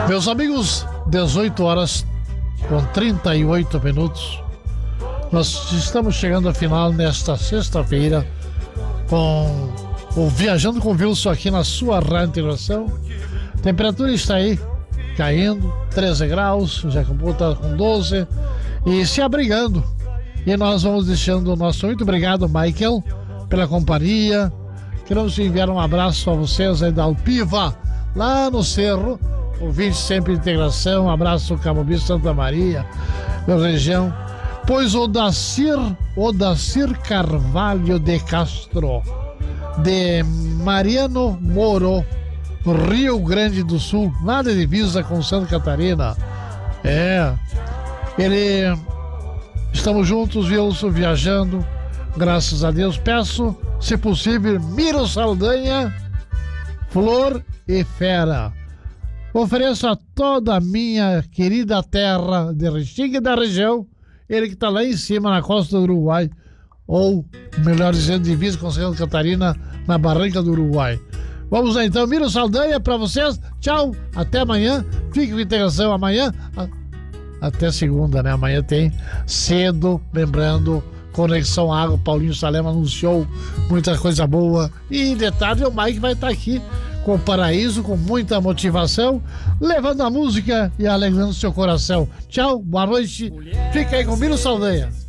Meus amigos, 18 horas com 38 minutos. Nós estamos chegando ao final nesta sexta-feira com o Viajando com Wilson aqui na sua Rádio Integração. A temperatura está aí caindo, 13 graus, já está com 12 e se abrigando. E nós vamos deixando o nosso muito obrigado, Michael, pela companhia. Queremos enviar um abraço a vocês aí da Alpiva, lá no Cerro, ouvinte sempre de integração. Um abraço, Camobi, Santa Maria, minha região. Pois Odacir Carvalho de Castro, de Mariano Moro, Rio Grande do Sul, lá de divisa com Santa Catarina. Estamos juntos, Wilson, viajando, graças a Deus. Peço, se possível, Miro Saldanha, Flor e Fera. Ofereço a toda a minha querida terra de Restinga e da região, ele que está lá em cima, na costa do Uruguai, ou, melhor dizendo, divisa com Santa Catarina, na barranca do Uruguai. Vamos lá então, Miro Saldanha para vocês. Tchau, até amanhã. Fique com integração amanhã. Até segunda, né? Amanhã tem cedo, lembrando, Conexão Água. Paulinho Salema anunciou muita coisa boa. E detalhe, o Mike vai estar aqui com o Paraíso, com muita motivação, levando a música e alegrando seu coração. Tchau, boa noite. Fica aí com Miro Saldanha.